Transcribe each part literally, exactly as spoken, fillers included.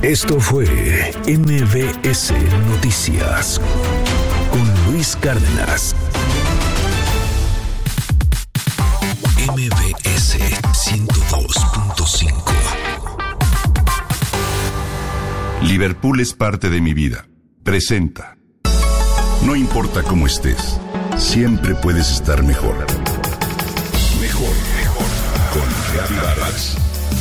Esto fue M V S Noticias con Luis Cárdenas. M V S ciento dos punto cinco. Liverpool es parte de mi vida. Presenta. No importa cómo estés, siempre puedes estar mejor. Mejor, mejor. Con Gaby Vargas.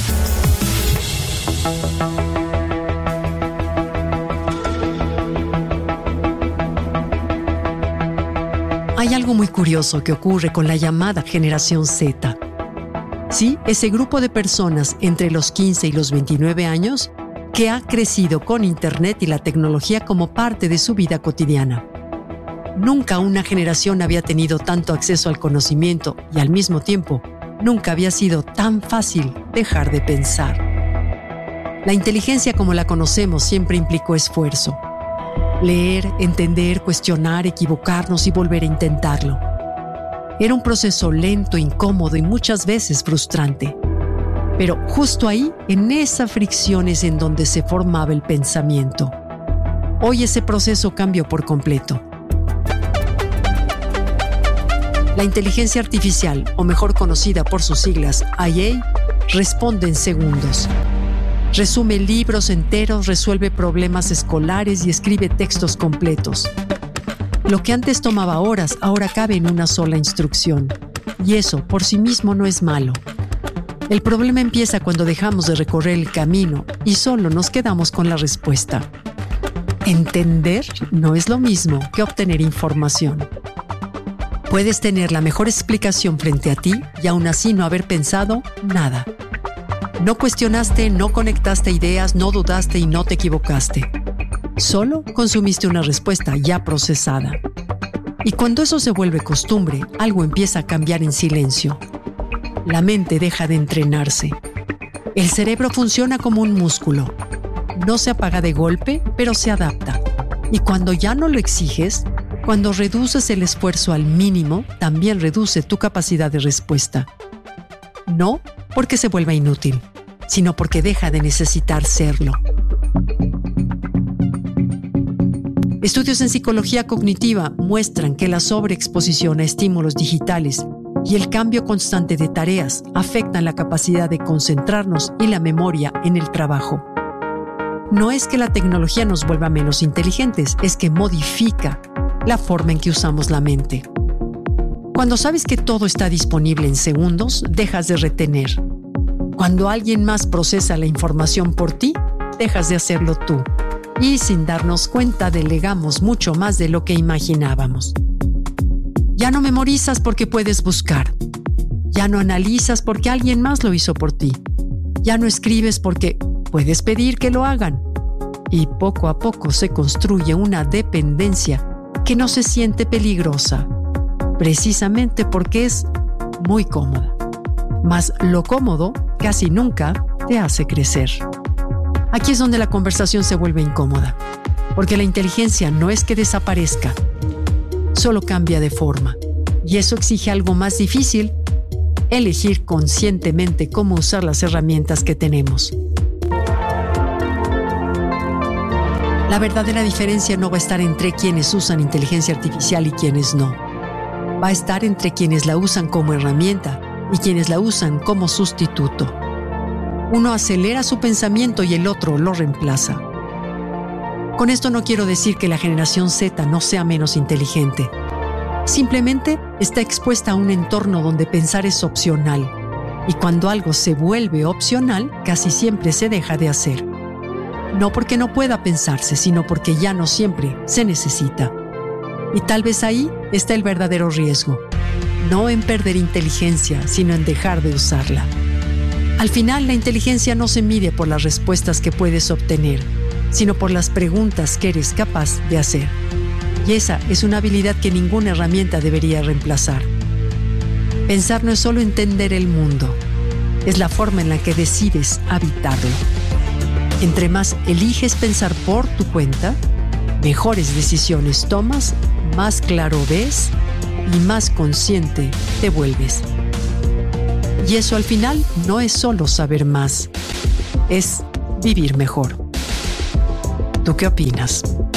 Hay algo muy curioso que ocurre con la llamada generación Z. Sí, ese grupo de personas entre los quince y los veintinueve años que ha crecido con Internet y la tecnología como parte de su vida cotidiana. Nunca una generación había tenido tanto acceso al conocimiento y al mismo tiempo, nunca había sido tan fácil dejar de pensar. La inteligencia como la conocemos siempre implicó esfuerzo. Leer, entender, cuestionar, equivocarnos y volver a intentarlo. Era un proceso lento, incómodo y muchas veces frustrante. Pero justo ahí, en esa fricción es en donde se formaba el pensamiento. Hoy ese proceso cambió por completo. La inteligencia artificial, o mejor conocida por sus siglas I A, responde en segundos. Resume libros enteros, resuelve problemas escolares y escribe textos completos. Lo que antes tomaba horas, ahora cabe en una sola instrucción. Y eso, por sí mismo, no es malo. El problema empieza cuando dejamos de recorrer el camino y solo nos quedamos con la respuesta. Entender no es lo mismo que obtener información. Puedes tener la mejor explicación frente a ti y aún así no haber pensado nada. No cuestionaste, no conectaste ideas, no dudaste y no te equivocaste. Solo consumiste una respuesta ya procesada. Y cuando eso se vuelve costumbre, algo empieza a cambiar en silencio. La mente deja de entrenarse. El cerebro funciona como un músculo. No se apaga de golpe, pero se adapta. Y cuando ya no lo exiges, cuando reduces el esfuerzo al mínimo, también reduce tu capacidad de respuesta. No porque se vuelva inútil, sino porque deja de necesitar serlo. Estudios en psicología cognitiva muestran que la sobreexposición a estímulos digitales y el cambio constante de tareas afectan la capacidad de concentrarnos y la memoria en el trabajo. No es que la tecnología nos vuelva menos inteligentes, es que modifica la forma en que usamos la mente. Cuando sabes que todo está disponible en segundos, dejas de retener. Cuando alguien más procesa la información por ti, dejas de hacerlo tú. Y sin darnos cuenta, delegamos mucho más de lo que imaginábamos. Ya no memorizas porque puedes buscar. Ya no analizas porque alguien más lo hizo por ti. Ya no escribes porque puedes pedir que lo hagan. Y poco a poco se construye una dependencia que no se siente peligrosa, precisamente porque es muy cómoda. Mas lo cómodo casi nunca te hace crecer. Aquí es donde la conversación se vuelve incómoda, porque la inteligencia no es que desaparezca, solo cambia de forma. Y eso exige algo más difícil: elegir conscientemente cómo usar las herramientas que tenemos. La verdadera diferencia no va a estar entre quienes usan inteligencia artificial y quienes no. Va a estar entre quienes la usan como herramienta y quienes la usan como sustituto. Uno acelera su pensamiento y el otro lo reemplaza. Con esto no quiero decir que la generación Z no sea menos inteligente. Simplemente está expuesta a un entorno donde pensar es opcional. Y cuando algo se vuelve opcional, casi siempre se deja de hacer. No porque no pueda pensarse, sino porque ya no siempre se necesita. Y tal vez ahí está el verdadero riesgo. No en perder inteligencia, sino en dejar de usarla. Al final, la inteligencia no se mide por las respuestas que puedes obtener, sino por las preguntas que eres capaz de hacer. Y esa es una habilidad que ninguna herramienta debería reemplazar. Pensar no es solo entender el mundo, es la forma en la que decides habitarlo. Entre más eliges pensar por tu cuenta, mejores decisiones tomas, más claro ves y más consciente te vuelves. Y eso al final no es solo saber más, es vivir mejor. ¿Tú qué opinas?